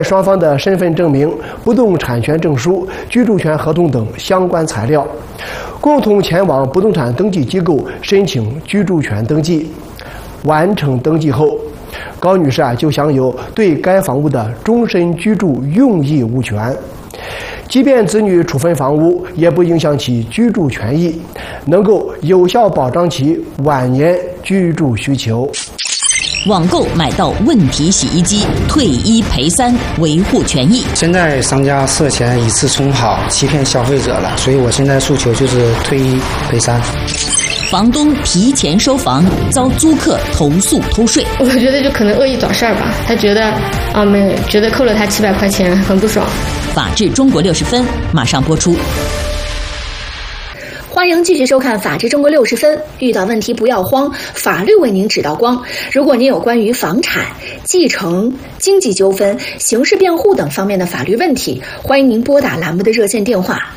双方的身份证明、不动产权证书、居住权合同等相关材料，共同前往不动产登记机构申请居住权登记。完成登记后，高女士就享有对该房屋的终身居住用益物权。即便子女处分房屋，也不影响其居住权益，能够有效保障其晚年居住需求。 网购买到问题洗衣机，退1赔3，维护权益。 现在商家涉嫌以次充好，欺骗消费者了，所以我现在诉求就是退1赔3。 房东提前收房，遭租客投诉偷税。 我觉得就可能恶意找事儿吧，他觉得觉得扣了他700块钱，很不爽。 法治中国60分马上播出。 欢迎继续收看《法治中国60分》，遇到问题不要慌，法律为您指到光。如果您有关于房产、继承、经济纠纷、刑事辩护等方面的法律问题，欢迎您拨打栏目的热线电话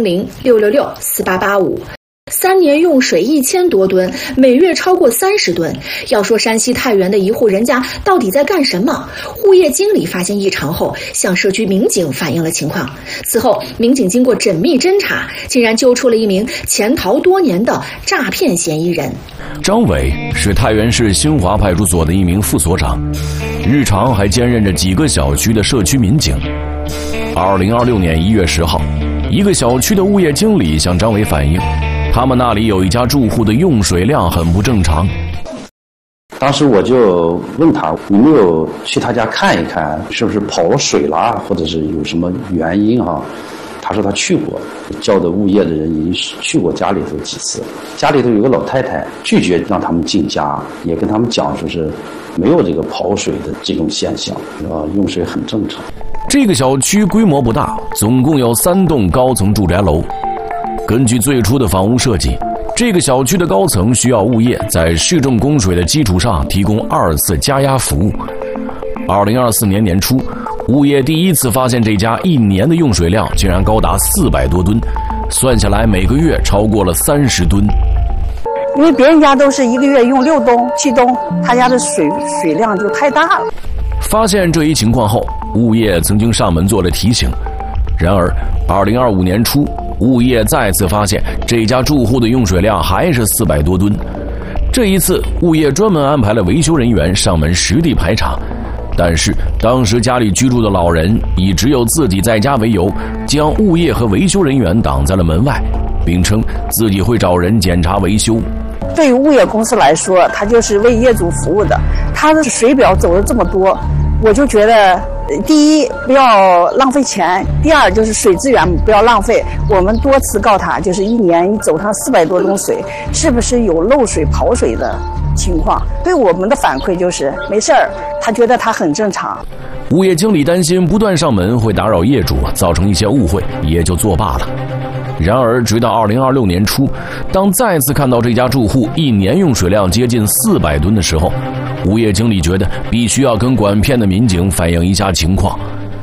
400-666-4885。3年用水1000多吨，每月超过30吨。要说山西太原的一户人家到底在干什么？物业经理发现异常后，向社区民警反映了情况。此后，民警经过缜密侦查，竟然揪出了一名潜逃多年的诈骗嫌疑人。 张伟是太原市新华派出所的一名副所长，日常还兼任着几个小区的社区民警。2026年1月10号，一个小区的物业经理向张伟反映，他们那里有一家住户的用水量很不正常。 当时我就问他，你没有去他家看一看，是不是跑水了，或者是有什么原因哈？他说他去过，叫的物业的人已经去过家里头几次。家里头有个老太太拒绝让他们进家，也跟他们讲说是没有这个跑水的这种现象，用水很正常。 这个小区规模不大，总共有3栋高层住宅楼。根据最初的房屋设计，这个小区的高层需要物业在市政供水的基础上提供2次加压服务。2024年年初，物业第一次发现这家1年的用水量竟然高达400多吨，算下来每个月超过了30吨。 因为别人家都是1个月用6吨、7吨，他家的水量就太大了。 发现这一情况后，物业曾经上门做了提醒。然而2025年初，物业再次发现这家住户的用水量还是400多吨。这一次，物业专门安排了维修人员上门实地排查，但是当时家里居住的老人以只有自己在家为由，将物业和维修人员挡在了门外，并称自己会找人检查维修。 对于物业公司来说，它就是为业主服务的，它的水表走了这么多，我就觉得第一不要浪费钱，第二就是水资源不要浪费。我们多次告他，就是1年你走上400多吨水，是不是有漏水跑水的情况？对我们的反馈就是没事儿，他觉得他很正常。 物业经理担心不断上门会打扰业主，造成一些误会，也就作罢了。然而直到2026年初，当再次看到这家住户1年用水量接近400吨的时候，物业经理觉得必须要跟管片的民警反映一下情况。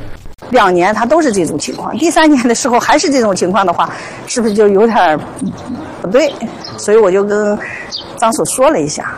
2年他都是这种情况，第3年的时候还是这种情况的话，是不是就有点不对？所以我就跟张所说了一下。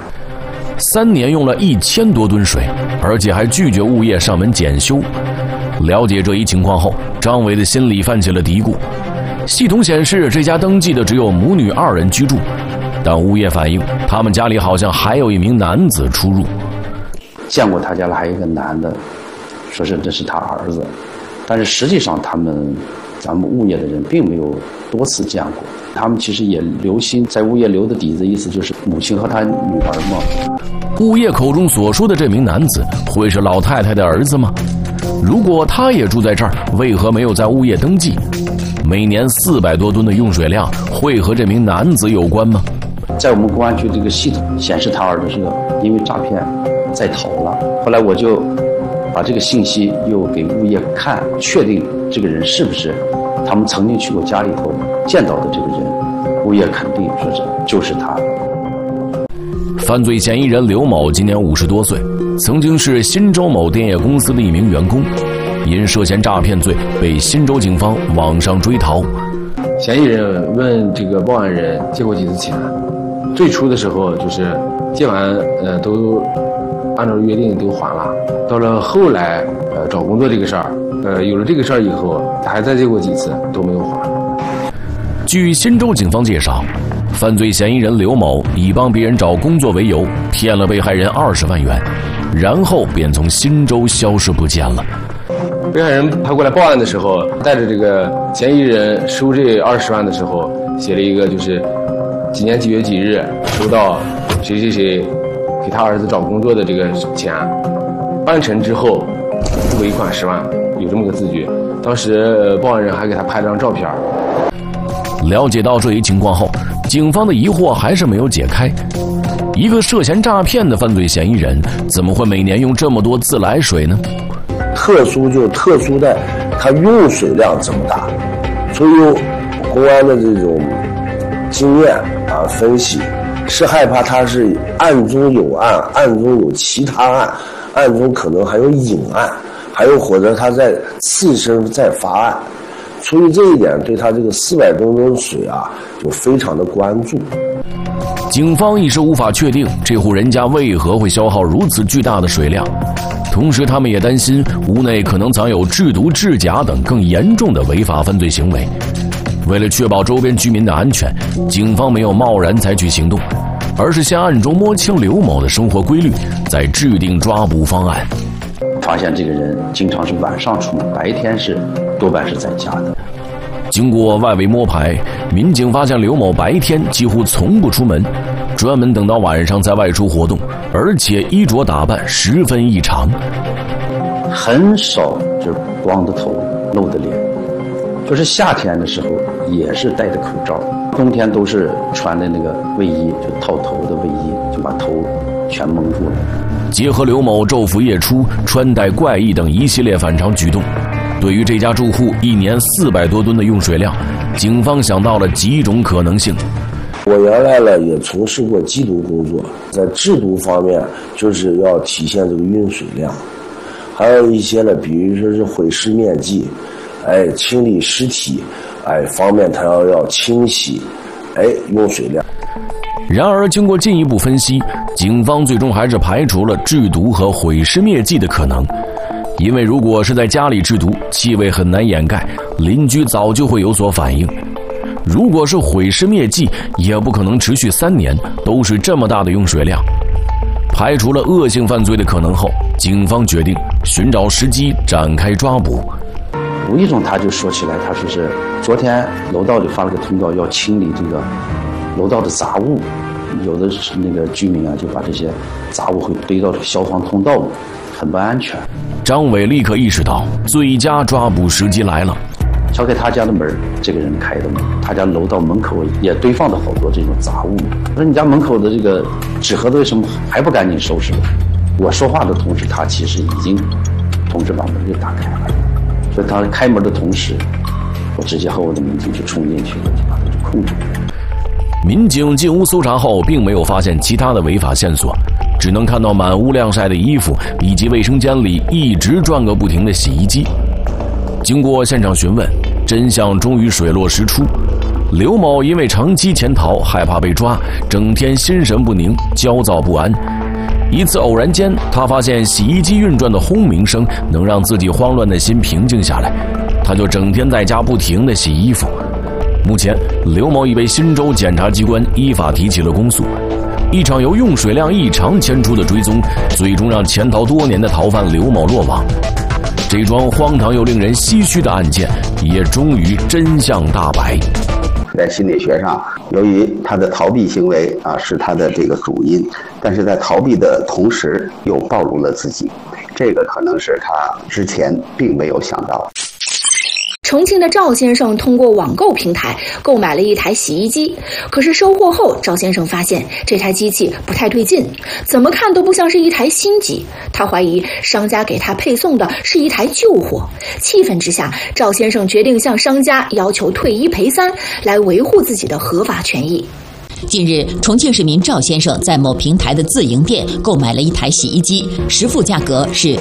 3年用了1000多吨水，而且还拒绝物业上门检修。了解这一情况后，张伟的心里泛起了嘀咕。系统显示这家登记的只有母女2人居住，但物业反映他们家里好像还有一名男子出入。 见过他家了还有一个男的，说是这是他儿子，但是实际上咱们物业的人并没有多次见过。他们其实也留心，在物业留的底子，意思就是母亲和他女儿嘛。 物业口中所说的这名男子会是老太太的儿子吗？如果他也住在这儿，为何没有在物业登记？每年400多吨的用水量会和这名男子有关吗？ 在我们公安局这个系统显示，他儿子是因为诈骗在逃了。后来我就把这个信息又给物业看，确定这个人是不是他们曾经去过家里头见到的这个人。物业肯定说是就是他。 犯罪嫌疑人刘某今年50多岁，曾经是新洲某电业公司的一名员工，因涉嫌诈骗罪被新洲警方网上追逃。 嫌疑人问这个报案人借过几次钱，最初的时候就是借完都按照约定都还了，到了后来找工作这个事儿，有了这个事儿以后，他还再借过几次都没有还。 据新州警方介绍，犯罪嫌疑人刘某以帮别人找工作为由，骗了被害人20万元，然后便从新州消失不见了。 被害人他过来报案的时候，带着这个嫌疑人收这20万的时候，写了一个就是几年几月几日收到谁谁谁给他儿子找工作的这个钱，办成之后付一款10万，有这么个字据。当时报案人还给他拍了张照片。 了解到这一情况后，警方的疑惑还是没有解开。一个涉嫌诈骗的犯罪嫌疑人，怎么会每年用这么多自来水呢？ 特殊就特殊在它用水量这么大，所以用公安的这种经验分析，是害怕他是案中有案，案中有其他案，案中可能还有隐案，还有或者他在次生在发案。出于这一点，对他这个400多吨水就非常的关注。 警方一时无法确定这户人家为何会消耗如此巨大的水量，同时他们也担心屋内可能藏有制毒、制假等更严重的违法犯罪行为。为了确保周边居民的安全，警方没有贸然采取行动，而是先暗中摸清刘某的生活规律，再制定抓捕方案。 发现这个人经常是晚上出门，白天是多半是在家的。 经过外围摸排，民警发现刘某白天几乎从不出门，专门等到晚上才外出活动，而且衣着打扮十分异常， 很少就是光着头露的脸，就是夏天的时候也是戴着口罩，冬天都是穿的那个卫衣，就套头的卫衣，就把头全蒙住了。 结合刘某昼伏夜出、穿戴怪异等一系列反常举动，对于这家住户1年400多吨的用水量，警方想到了几种可能性。 我原来也从事过缉毒工作，在制毒方面就是要体现这个运水量，还有一些比如说是毁尸灭迹，清理尸体，方面它要清洗，用水量。 然而经过进一步分析，警方最终还是排除了制毒和毁尸灭迹的可能。因为如果是在家里制毒，气味很难掩盖，邻居早就会有所反应。如果是毁尸灭迹，也不可能持续3年都是这么大的用水量。排除了恶性犯罪的可能后，警方决定寻找时机展开抓捕。 无意中他就说起来，他说是昨天楼道里发了个通告，要清理这个楼道的杂物，有的是那个居民就把这些杂物会堆到消防通道里，很不安全。 张伟立刻意识到最佳抓捕时机来了。 敲开他家的门，这个人开的门，他家楼道门口也堆放了好多这种杂物。我说你家门口的这个纸盒子为什么还不赶紧收拾了？我说话的同时，他其实已经同时把门给打开了。所以他开门的同时，我直接和我的民警就冲进去了，就把他就控制了。 民警进屋搜查后，并没有发现其他的违法线索，只能看到满屋晾晒的衣服，以及卫生间里一直转个不停的洗衣机。经过现场询问，真相终于水落石出。刘某因为长期潜逃，害怕被抓，整天心神不宁，焦躁不安。一次偶然间，他发现洗衣机运转的轰鸣声能让自己慌乱的心平静下来，他就整天在家不停地洗衣服。目前，刘某已被新州检察机关依法提起了公诉。一场由用水量异常牵出的追踪，最终让潜逃多年的逃犯刘某落网。这桩荒唐又令人唏嘘的案件，也终于真相大白。 在心理学上，由于他的逃避行为是他的这个主因，但是在逃避的同时又暴露了自己，这个可能是他之前并没有想到。 重庆的赵先生通过网购平台购买了一台洗衣机，可是收货后，赵先生发现这台机器不太对劲，怎么看都不像是一台新机。他怀疑商家给他配送的是一台旧货。气愤之下，赵先生决定向商家要求退1赔3，来维护自己的合法权益。 近日，重庆市民赵先生在某平台的自营店购买了一台洗衣机，实付价格是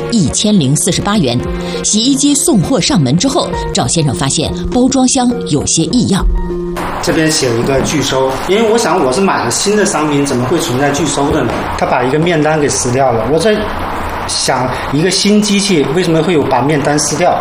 1048元。洗衣机送货上门之后，赵先生发现包装箱有些异样。 这边写一个拒收，因为我想我是买了新的商品，怎么会存在拒收的呢？他把一个面单给撕掉了，我在想一个新机器为什么会有把面单撕掉？